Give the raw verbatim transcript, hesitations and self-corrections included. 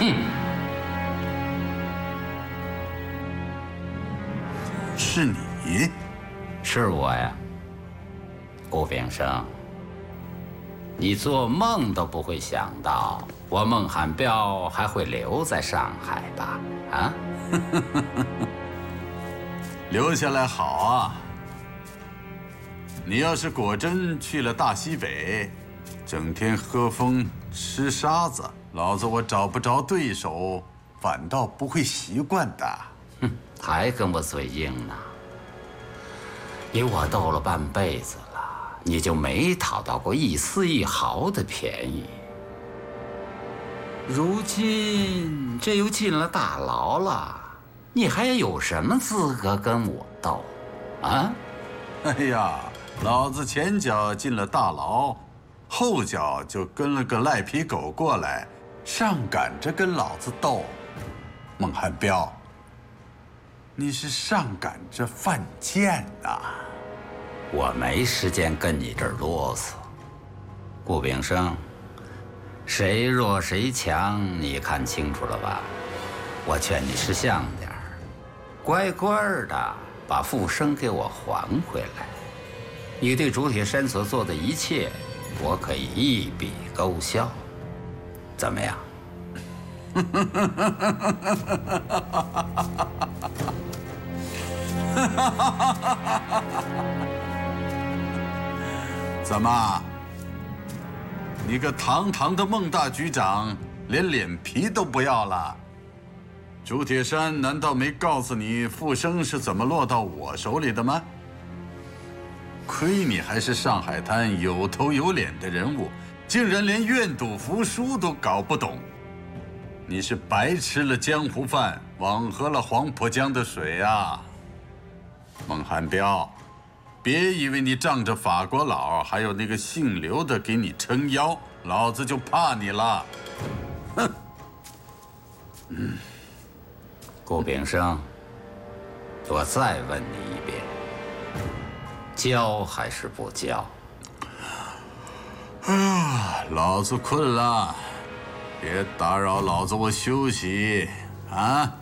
哼， 是你？ 是我呀，顾炳生。你做梦都不会想到，我孟罕彪还会留在上海吧？啊？ 留下来好啊！你要是果真去了大西北，整天喝风吃沙子，老子我找不着对手，反倒不会习惯的。 哼，还跟我嘴硬呢？你我斗了半辈子了，你就没讨到过一丝一毫的便宜。如今这又进了大牢了，你还有什么资格跟我斗？啊？ 哎呀，老子前脚进了大牢，后脚就跟了个赖皮狗过来，上赶着跟老子斗。孟汉彪，你是上赶着犯贱呐！ 我没时间跟你这儿啰嗦，顾炳生，谁弱谁强，你看清楚了吧？我劝你识相点儿，乖乖的把富生给我还回来。你对竹铁山所做的一切，我可以一笔勾销，怎么样？ 怎么？你个堂堂的孟大局长，连脸皮都不要了？竹铁山难道没告诉你富生是怎么落到我手里的吗？亏你还是上海滩有头有脸的人物，竟然连愿赌服输都搞不懂。你是白吃了江湖饭，枉喝了黄浦江的水啊！孟汉彪，别以为你仗着法国佬还有那个姓刘的给你撑腰，老子就怕你了。哼！ 嗯，顾炳生，我再问你一遍，交还是不交？ 啊，老子困了，别打扰老子我休息啊！